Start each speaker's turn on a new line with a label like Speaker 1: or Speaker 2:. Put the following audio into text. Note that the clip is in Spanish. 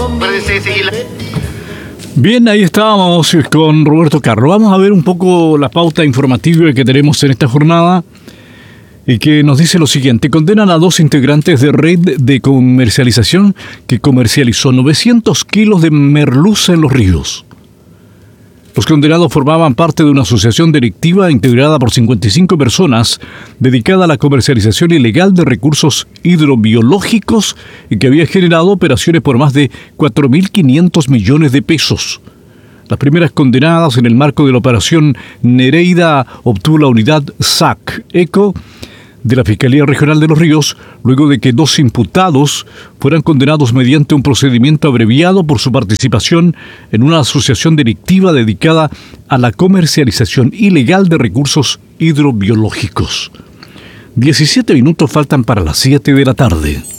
Speaker 1: Bien, ahí estábamos con Roberto Carro. Vamos a ver un poco la pauta informativa que tenemos en esta jornada y que nos dice lo siguiente. Condenan a 2 integrantes de red de comercialización que comercializó 900 kilos de merluza en Los Ríos. Los condenados formaban parte de una asociación delictiva integrada por 55 personas dedicada a la comercialización ilegal de recursos hidrobiológicos y que había generado operaciones por más de 4.500 millones de pesos. Las primeras condenadas en el marco de la operación Nereida obtuvo la unidad SAC-ECO de la Fiscalía Regional de Los Ríos, luego de que 2 imputados fueran condenados mediante un procedimiento abreviado por su participación en una asociación delictiva dedicada a la comercialización ilegal de recursos hidrobiológicos. 17 minutos faltan para las 7 de la tarde.